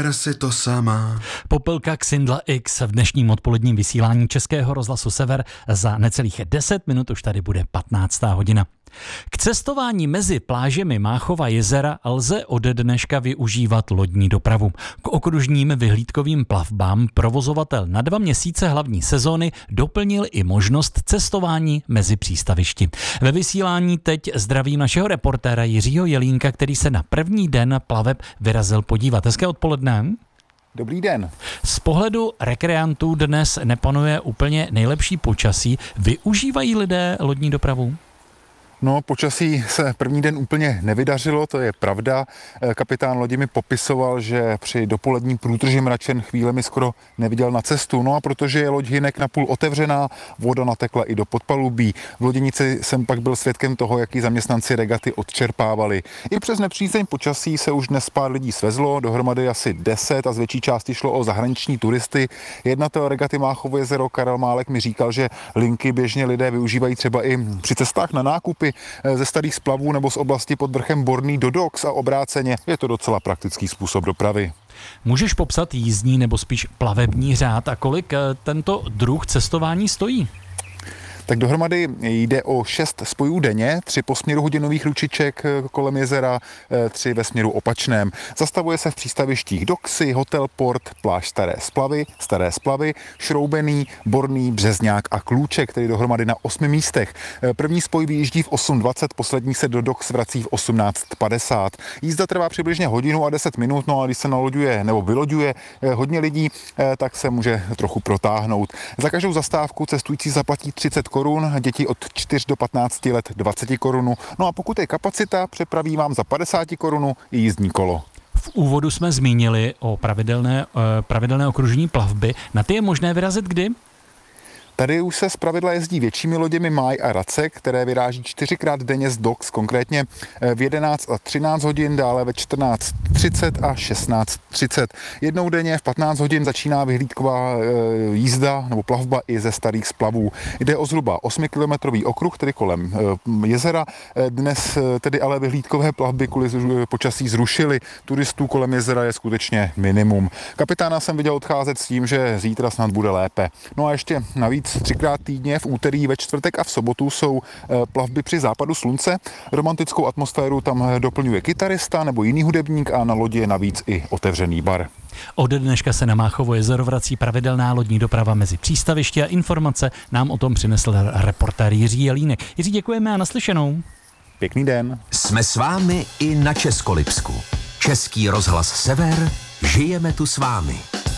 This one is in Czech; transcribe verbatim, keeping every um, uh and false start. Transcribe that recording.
Ber si to sama. Popelka Xindla X v dnešním odpoledním vysílání Českého rozhlasu Sever za necelých deset minut, už tady bude patnáctá hodina. K cestování mezi plážemi Máchova jezera lze ode dneška využívat lodní dopravu. K okružním vyhlídkovým plavbám provozovatel na dva měsíce hlavní sezóny doplnil i možnost cestování mezi přístavišti. Ve vysílání teď zdravím našeho reportéra Jiřího Jelínka, který se na první den plaveb vyrazil podívat. Hezké odpoledne. Dobrý den. Z pohledu rekreantů dnes nepanuje úplně nejlepší počasí. Využívají lidé lodní dopravu? No, počasí se první den úplně nevydařilo, to je pravda. Kapitán lodi mi popisoval, že při dopolední průtrží mračen chvílemi skoro neviděl na cestu. No a protože je loď hynek napůl otevřená, voda natekla i do podpalubí. V loděnici jsem pak byl svědkem toho, jaký zaměstnanci regaty odčerpávali. I přes nepřízeň počasí se už dnes pár lidí svezlo, dohromady asi deset a z větší části šlo o zahraniční turisty. Jednatel regaty Máchovo jezero Karel Málek mi říkal, že linky běžně lidé využívají třeba i při cestách na nákupy ze starých splavů nebo z oblasti pod vrchem Borný do Dox a obráceně. Je to docela praktický způsob dopravy. Můžeš popsat jízdní nebo spíš plavební řád a kolik tento druh cestování stojí? Tak dohromady jde o šest spojů denně, tři po směru hodinových ručiček kolem jezera, tři ve směru opačném. Zastavuje se v přístavištích Doxy, Hotel Port, pláž Staré Splavy, Staré Splavy, Šroubený, Borný, Březňák a Klůček, který dohromady na osmi místech. První spoj vyjíždí v osm dvacet, poslední se do Dox vrací v osmnáct padesát. Jízda trvá přibližně hodinu a deset minut, no a když se naloďuje nebo vyloďuje hodně lidí, tak se může trochu protáhnout. Za každou zastávku cestující zaplatí třicet korun, děti od čtyř do patnácti let dvacet korun. No a pokud je kapacita, přepraví vám za padesát korun i jízdní kolo. V úvodu jsme zmínili o pravidelné, pravidelné okružní plavby. Na ty je možné vyrazit kdy? Tady už se zpravidla jezdí většími loděmi Máj a Racek, které vyráží čtyřikrát denně z Dox, konkrétně v jedenáct a třináct hodin, dále ve čtrnáct třicet a šestnáct třicet. Jednou denně v patnáct hodin začíná vyhlídková jízda nebo plavba i ze starých splavů. Jde o zhruba osmikilometrový okruh, tedy kolem jezera. Dnes tedy ale vyhlídkové plavby kvůli počasí zrušily. Turistů kolem jezera je skutečně minimum. Kapitána jsem viděl odcházet s tím, že zítra snad bude lépe. No a ještě navíc třikrát týdně v úterý, ve čtvrtek a v sobotu jsou plavby při západu slunce. Romantickou atmosféru tam doplňuje kytarista nebo jiný hudebník a na lodi je navíc i otevřený bar. Od dneška se na Máchovo jezero vrací pravidelná lodní doprava mezi přístavišti a informace nám o tom přinesl reportér Jiří Jelínek. Jiří, děkujeme a naslyšenou. Pěkný den. Jsme s vámi i na Českolipsku. Český rozhlas Sever, žijeme tu s vámi.